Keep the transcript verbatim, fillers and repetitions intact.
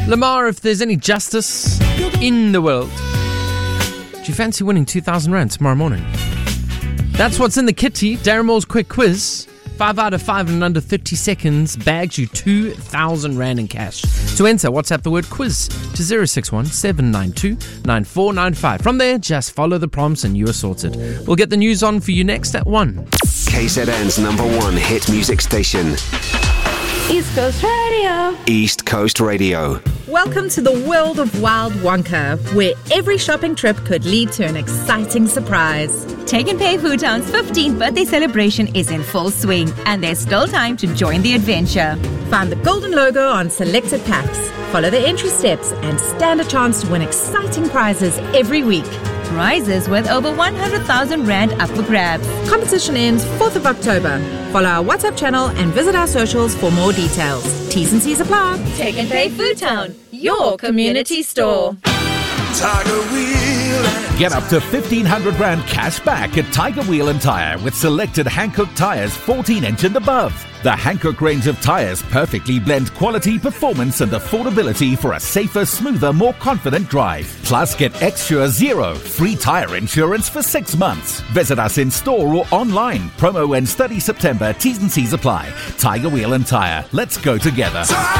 Lamar, if there's any justice in the world, do you fancy winning two thousand rand tomorrow morning? That's what's in the kitty. Darren Moore's quick quiz. Five out of five in under thirty seconds bags you two thousand rand in cash. To enter, WhatsApp the word quiz to zero six one seven nine two nine four nine five. From there, just follow the prompts and you are sorted. We'll get the news on for you next at one. K Z N's number one hit music station. East Coast Radio. East Coast Radio. Welcome to the world of Wild Wonka, where every shopping trip could lead to an exciting surprise. Take and Pay Food Town's fifteenth birthday celebration is in full swing, and there's still time to join the adventure. Find the golden logo on selected packs, follow the entry steps, and stand a chance to win exciting prizes every week. Prizes worth over one hundred thousand rand up for grabs. Competition ends fourth of October. Follow our WhatsApp channel and visit our socials for more details. T's and C's apply. Take and Pay Food Town, your community store. Tiger Wheel. Get up to fifteen hundred rand cash back at Tiger Wheel and Tyre with selected Hankook tyres fourteen inch and above. The Hankook range of tyres perfectly blend quality, performance and affordability for a safer, smoother, more confident drive. Plus, get Xsure Zero, free tyre insurance for six months. Visit us in store or online. Promo ends thirtieth September. T's and C's apply. Tiger Wheel and Tyre. Let's go together.